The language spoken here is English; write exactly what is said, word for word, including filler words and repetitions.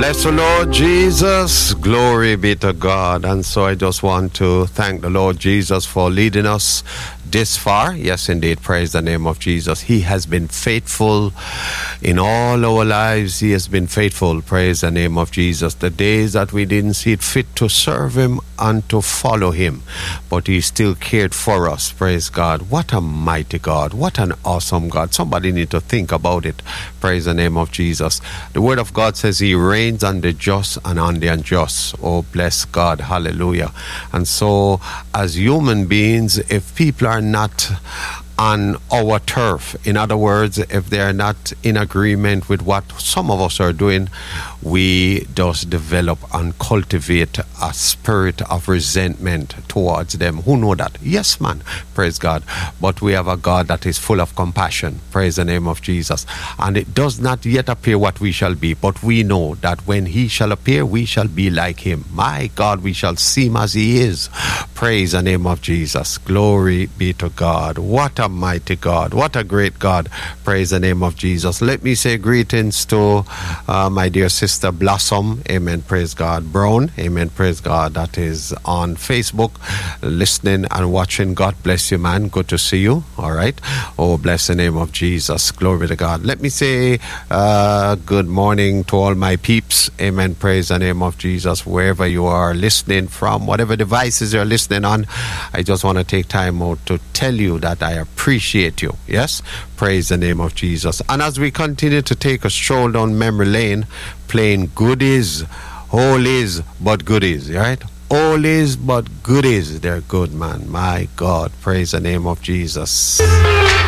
Bless the Lord Jesus. Glory be to God. And so I just want to thank the Lord Jesus for leading us this far. Yes, indeed. Praise the name of Jesus. He has been faithful in all our lives. He has been faithful. Praise the name of Jesus. The days that we didn't see it fit to serve him and to follow him, but he still cared for us. Praise God. What a mighty God. What an awesome God. Somebody need to think about it. Praise the name of Jesus. The word of God says he reigns on the just and on the unjust. Oh, bless God. Hallelujah. And so as human beings, if people are not on our turf, in other words, if they are not in agreement with what some of us are doing, we just develop and cultivate a spirit of resentment towards them. Who know that? Yes, man. Praise God. But we have a God that is full of compassion. Praise the name of Jesus. And it does not yet appear what we shall be, but we know that when he shall appear, we shall be like him. My God, we shall see him as he is. Praise the name of Jesus. Glory be to God. What a mighty God. What a great God. Praise the name of Jesus. Let me say greetings to uh, my dear sister Blossom. Amen. Praise God. Brown. Amen. Praise God. That is on Facebook, listening and watching. God bless you, man. Good to see you. All right. Oh, bless the name of Jesus. Glory to God. Let me say uh, good morning to all my peeps. Amen. Praise the name of Jesus. Wherever you are listening from, whatever devices you're listening on, I just want to take time out to tell you that I appreciate you. Yes. Praise the name of Jesus. And as we continue to take a stroll down memory lane, playing goodies, oldies, but goodies, right? Oldies, but goodies. They're good, man. My God. Praise the name of Jesus.